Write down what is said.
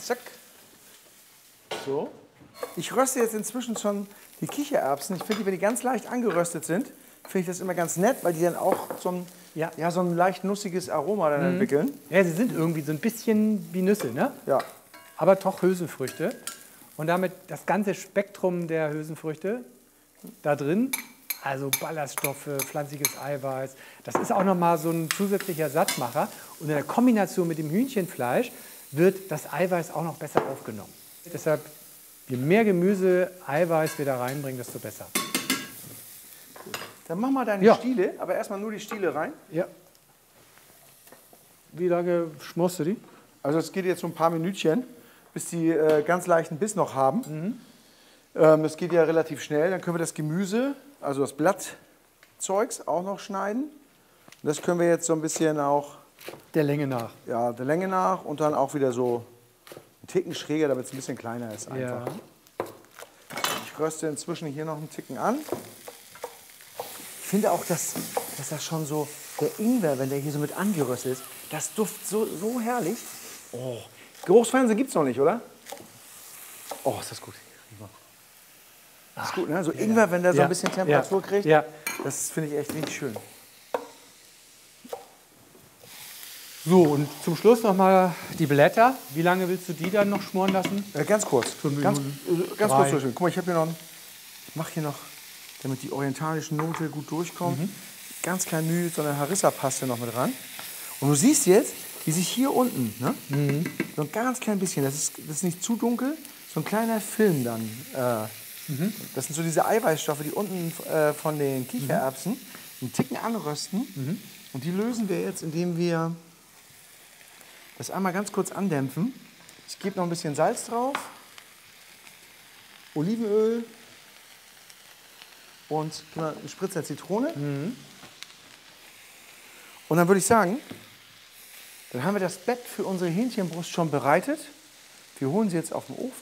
Zack. So. Ich röste jetzt inzwischen schon die Kichererbsen. Ich finde, wenn die ganz leicht angeröstet sind, finde ich das immer ganz nett, weil die dann auch so ein, so ein leicht nussiges Aroma dann entwickeln. Ja, sie sind irgendwie so ein bisschen wie Nüsse, ne? Ja. Aber doch Hülsenfrüchte. Und damit das ganze Spektrum der Hülsenfrüchte da drin. Also Ballaststoffe, pflanzliches Eiweiß. Das ist auch nochmal so ein zusätzlicher Sattmacher. Und in der Kombination mit dem Hühnchenfleisch wird das Eiweiß auch noch besser aufgenommen. Deshalb, je mehr Gemüse, Eiweiß wir da reinbringen, desto besser. Dann mach mal deine Stiele, aber erstmal nur die Stiele rein. Ja. Wie lange schmorst du die? Also es geht jetzt so ein paar Minütchen, bis die ganz leichten Biss noch haben. Das geht ja relativ schnell. Dann können wir das Gemüse, also das Blattzeugs, auch noch schneiden. Und das können wir jetzt so ein bisschen auch... Der Länge nach. Ja, der Länge nach und dann auch wieder so einen Ticken schräger, damit es ein bisschen kleiner ist einfach. Ja. Ich röste inzwischen hier noch einen Ticken an. Ich finde auch, dass das schon so, der Ingwer, wenn der hier so mit angeröstet ist, das duftet so herrlich. Oh, Geruchsfernsehen gibt es noch nicht, oder? Oh, ist das gut. Das ist gut, ne? So Ingwer, wenn der so ein bisschen Temperatur kriegt, das finde ich echt richtig schön. So, und zum Schluss nochmal die Blätter. Wie lange willst du die dann noch schmoren lassen? Ganz kurz. Ganz kurz durchschneiden. Guck mal, ich habe hier noch, ich mache hier noch, damit die orientalischen Note gut durchkommen, ganz klein Mühe so eine Harissa-Paste noch mit ran. Und du siehst jetzt, wie sich hier unten, ne, so ein ganz klein bisschen, das ist nicht zu dunkel, so ein kleiner Film dann. Das sind so diese Eiweißstoffe, die unten von den Kichererbsen einen Ticken anrösten. Und die lösen wir jetzt, indem wir das einmal ganz kurz andämpfen. Ich gebe noch ein bisschen Salz drauf, Olivenöl und einen Spritzer Zitrone. Und dann würde ich sagen, dann haben wir das Bett für unsere Hähnchenbrust schon bereitet. Wir holen sie jetzt auf den Ofen.